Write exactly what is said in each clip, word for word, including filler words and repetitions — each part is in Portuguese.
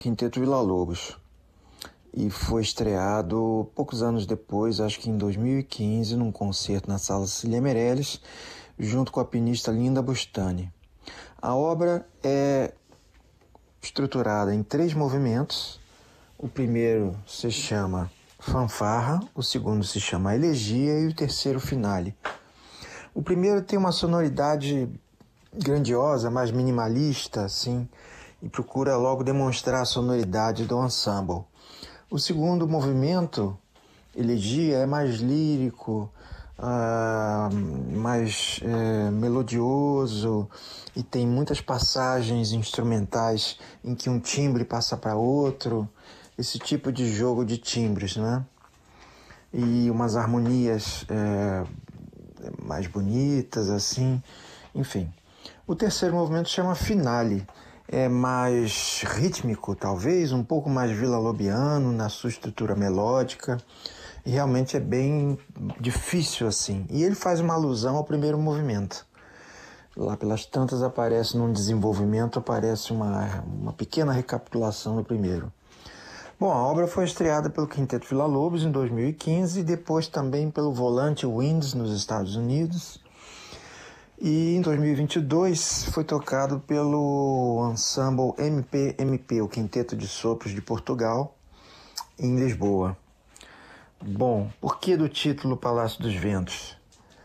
Quinteto Villa-Lobos, e foi estreado poucos anos depois, acho que em dois mil e quinze, num concerto na Sala Cecília Meirelles, junto com a pianista Linda Bustani. A obra é estruturada em três movimentos. O primeiro se chama Fanfarra, o segundo se chama Elegia e o terceiro Finale. O primeiro tem uma sonoridade grandiosa, mais minimalista, assim, e procura logo demonstrar a sonoridade do ensemble. O segundo movimento, Elegia, é mais lírico, uh, mais uh, melodioso, e tem muitas passagens instrumentais em que um timbre passa para outro, esse tipo de jogo de timbres, né? E umas harmonias uh, mais bonitas, assim, enfim. O terceiro movimento chama Finale. É mais rítmico, talvez, um pouco mais villa-lobiano na sua estrutura melódica. E realmente é bem difícil, assim. E ele faz uma alusão ao primeiro movimento. Lá pelas tantas aparece, num desenvolvimento, aparece uma, uma pequena recapitulação do primeiro. Bom, a obra foi estreada pelo Quinteto Villa-Lobos em dois mil e quinze e depois também pelo Volante Winds nos Estados Unidos. E em dois mil e vinte e dois foi tocado pelo Ensemble M P M P, o Quinteto de Sopros de Portugal, em Lisboa. Bom, por que do título Palácio dos Ventos?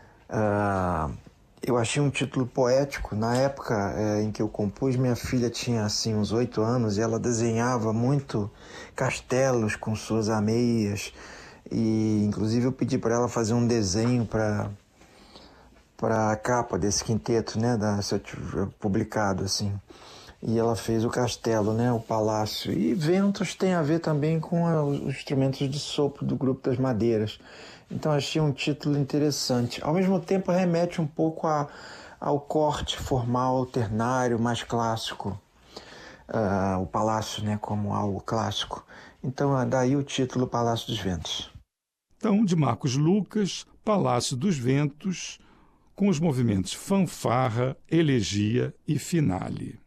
Uh, eu achei um título poético. Na época é, em que eu compus, minha filha tinha assim uns oito anos e ela desenhava muito castelos com suas ameias. E inclusive eu pedi para ela fazer um desenho para para a capa desse quinteto, né, da, publicado assim. E ela fez o castelo, né, o palácio. E ventos tem a ver também com a, os instrumentos de sopro do grupo das madeiras. Então achei um título interessante. Ao mesmo tempo remete um pouco a, ao corte formal ternário mais clássico. Uh, o palácio, né, como algo clássico. Então daí o título Palácio dos Ventos. Então, de Marcos Lucas, Palácio dos Ventos, com os movimentos Fanfarra, Elegia e Finale.